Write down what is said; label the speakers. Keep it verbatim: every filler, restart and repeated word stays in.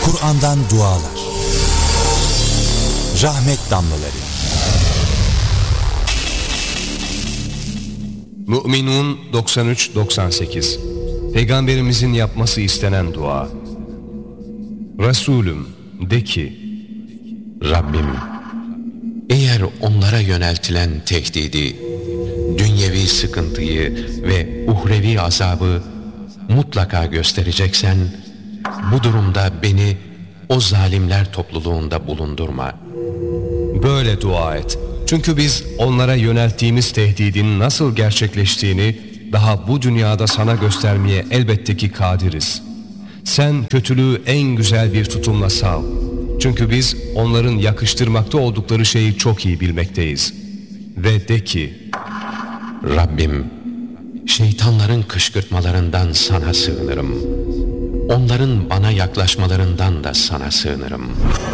Speaker 1: Kur'an'dan dualar. Rahmet damlaları.
Speaker 2: Mü'minun doksan üç doksan sekiz. Peygamberimizin yapması istenen dua. Resulüm de ki,
Speaker 3: Rabbim, eğer onlara yöneltilen tehdidi, dünyevi sıkıntıyı ve uhrevi azabı mutlaka göstereceksen, bu durumda beni o zalimler topluluğunda bulundurma.
Speaker 2: Böyle dua et. Çünkü biz onlara yönelttiğimiz tehdidin nasıl gerçekleştiğini daha bu dünyada sana göstermeye elbette ki kadiriz. Sen kötülüğü en güzel bir tutumla sav. Çünkü biz onların yakıştırmakta oldukları şeyi çok iyi bilmekteyiz. Ve de ki,
Speaker 3: Rabbim, şeytanların kışkırtmalarından sana sığınırım. Onların bana yaklaşmalarından da sana sığınırım.